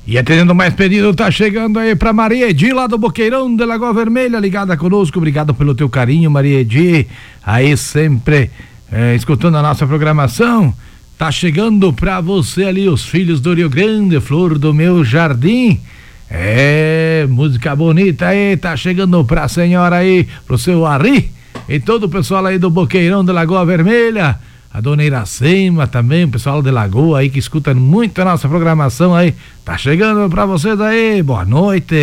E atendendo mais pedido, tá chegando aí pra Maria Edi, lá do Boqueirão de Lagoa Vermelha, ligada conosco. Obrigado pelo teu carinho, Maria Edi, aí sempre escutando a nossa programação. Tá chegando pra você ali os filhos do Rio Grande, flor do meu jardim. Música bonita aí, tá chegando pra senhora aí, pro seu Ari e todo o pessoal aí do Boqueirão de Lagoa Vermelha. A dona Iracema também, o pessoal de Lagoa aí que escuta muito a nossa programação aí. Tá chegando pra vocês aí, boa noite.